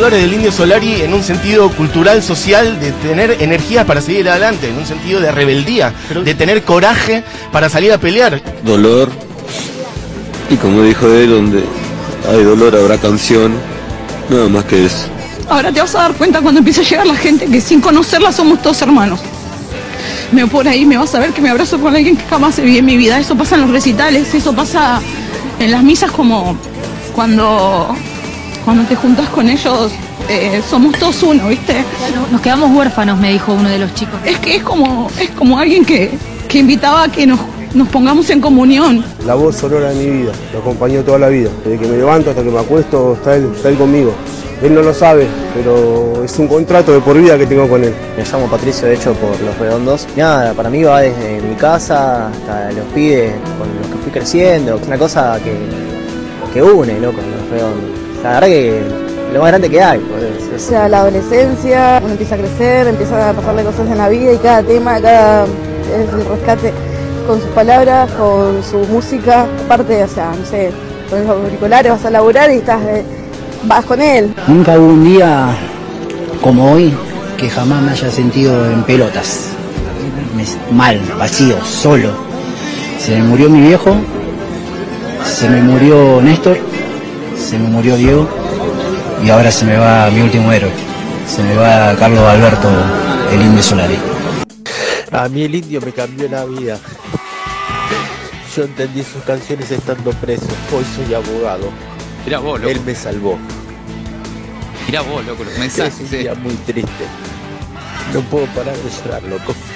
deudores del Indio Solari en un sentido cultural, social, de tener energías para seguir adelante, en un sentido de rebeldía, de tener coraje para salir a pelear. Dolor, y como dijo él, donde hay dolor habrá canción, nada más que eso. Ahora te vas a dar cuenta cuando empiece a llegar la gente que sin conocerla somos todos hermanos. Por ahí me vas a ver que me abrazo con alguien que jamás se vi en mi vida. Eso pasa en los recitales, eso pasa en las misas, como cuando te juntas con ellos, somos todos uno, ¿viste? Nos quedamos huérfanos, me dijo uno de los chicos. Es que es como alguien que invitaba a que nos pongamos en comunión. La voz sonora de mi vida, me acompañó toda la vida. Desde que me levanto hasta que me acuesto, está él conmigo. Él no lo sabe, pero es un contrato de por vida que tengo con él. Me llamo Patricio, de hecho, por Los Redondos. Nada, para mí va desde mi casa hasta los pibes con los que fui creciendo. Es una cosa que une, loco, Los Redondos. La verdad que lo más grande que hay. O sea, la adolescencia, uno empieza a crecer, empiezan a pasarle cosas en la vida y cada tema, es el rescate con sus palabras, con su música. Aparte, o sea, no sé, con los auriculares vas a laburar y vas con él. Nunca hubo un día como hoy que jamás me haya sentido en pelotas, mal, vacío, solo. Se me murió mi viejo, se me murió Néstor, se me murió Diego y ahora se me va mi último héroe, se me va Carlos Alberto, el Indio Solari. A mí el Indio me cambió la vida. Yo entendí sus canciones estando preso, hoy soy abogado. Mirá vos, loco. Él me salvó. Mirá vos, loco, los mensajes. Es un día muy triste. No puedo parar de llorar, loco.